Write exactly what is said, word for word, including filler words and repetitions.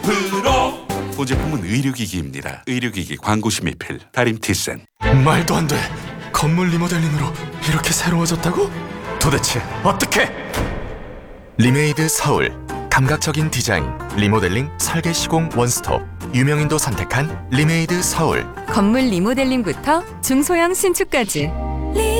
프로. 본 제품은 의료기기입니다. 의료기기 광고 심의필 다림 티센. 말도 안 돼. 건물 리모델링으로 이렇게 새로워졌다고? 도대체 어떻게? 리메이드 서울. 감각적인 디자인, 리모델링, 설계 시공 원스톱. 유명인도 선택한 리메이드 서울. 건물 리모델링부터 중소형 신축까지